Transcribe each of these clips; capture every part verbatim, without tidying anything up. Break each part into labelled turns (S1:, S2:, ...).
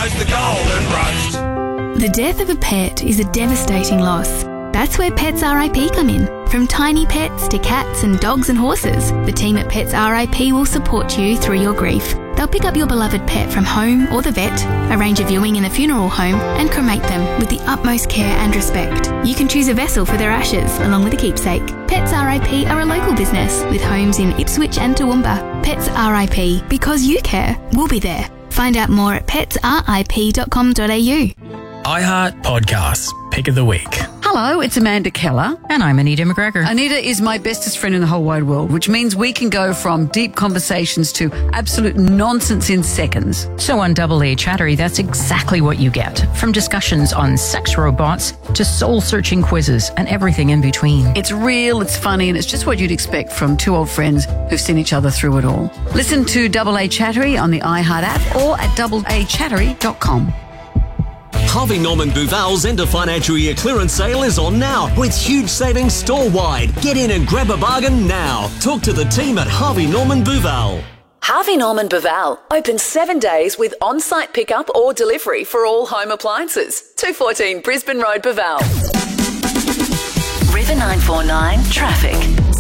S1: enjoys the golden roast.
S2: The death of a pet is a devastating loss. That's where Pets R I P come in. From tiny pets to cats and dogs and horses, the team at Pets R I P will support you through your grief. They'll pick up your beloved pet from home or the vet, arrange a viewing in a funeral home, and cremate them with the utmost care and respect. You can choose a vessel for their ashes, along with a keepsake. Pets R I P are a local business with homes in Ipswich and Toowoomba. Pets R I P, because you care, we'll be there. Find out more at pets r i p dot com dot a u.
S3: iHeart Podcasts, Pick of the Week.
S4: Hello, it's Amanda Keller.
S5: And I'm Anita McGregor.
S4: Anita is my bestest friend in the whole wide world, which means we can go from deep conversations to absolute nonsense in seconds.
S5: So on Double A Chattery, that's exactly what you get. From discussions on sex robots to soul-searching quizzes and everything in between.
S4: It's real, it's funny, and it's just what you'd expect from two old friends who've seen each other through it all. Listen to Double A Chattery on the iHeart app or at double a chattery dot com.
S6: Harvey Norman Buval's end of financial year clearance sale is on now with huge savings store-wide. Get in and grab a bargain now. Talk to the team at Harvey Norman Buval.
S7: Harvey Norman Buval, open seven days with on-site pickup or delivery for all home appliances. two fourteen Brisbane Road, Buval. River nine four nine traffic.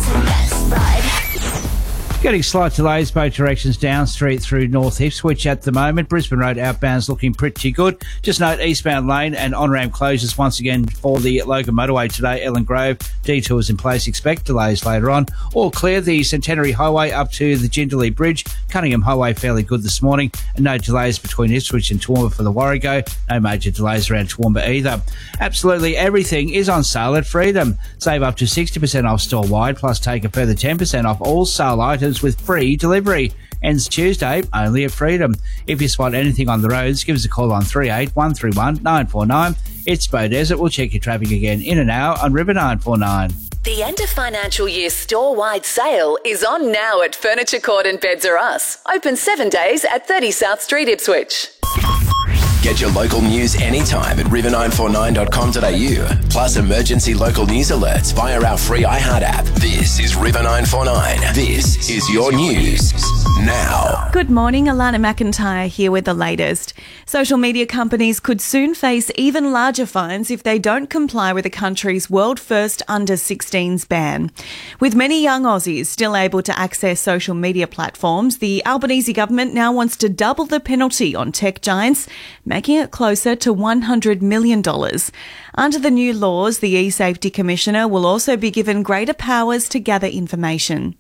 S8: Getting slight delays both directions down Street through North Ipswich at the moment. Brisbane Road outbound's looking pretty good. Just note eastbound lane and on-ramp closures once again for the Logan motorway today. Ellen Grove, detours in place. Expect delays later on. All clear the Centenary Highway up to the Jindalee Bridge. Cunningham Highway fairly good this morning. And no delays between Ipswich and Toowoomba for the Warrego. No major delays around Toowoomba either. Absolutely everything is on sale at Freedom. Save up to sixty percent off store-wide, plus take a further ten percent off all sale items with free delivery. Ends Tuesday, only at Freedom. If you spot anything on the roads, give us a call on three eight one three one nine four nine. It's Bow Desert. We'll check your traffic again in an hour on River nine four nine.
S7: The end of financial year store-wide sale is on now at Furniture Court and Beds R Us. Open seven days at thirty South Street, Ipswich.
S9: Get your local news anytime at river nine four nine dot com dot a u. Plus emergency local news alerts via our free iHeart app. This is River nine four nine. This is your news now.
S10: Good morning, Alana McIntyre here with the latest. Social media companies could soon face even larger fines if they don't comply with the country's world-first under sixteens ban. With many young Aussies still able to access social media platforms, the Albanese government now wants to double the penalty on tech giants, making it closer to one hundred million dollars. Under the new laws, the eSafety Commissioner will also be given greater powers to gather information.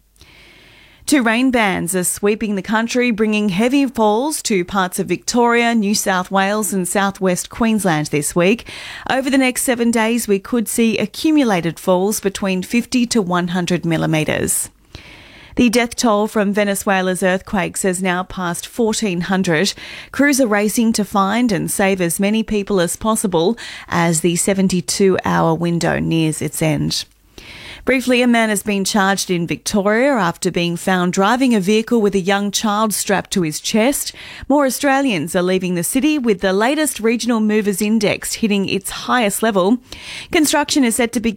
S10: Two rain bans are sweeping the country, bringing heavy falls to parts of Victoria, New South Wales and southwest Queensland this week. Over the next seven days, we could see accumulated falls between fifty to one hundred millimetres. The death toll from Venezuela's earthquakes has now passed fourteen hundred. Crews are racing to find and save as many people as possible as the seventy-two hour window nears its end. Briefly, a man has been charged in Victoria after being found driving a vehicle with a young child strapped to his chest. More Australians are leaving the city with the latest Regional Movers Index hitting its highest level. Construction is set to begin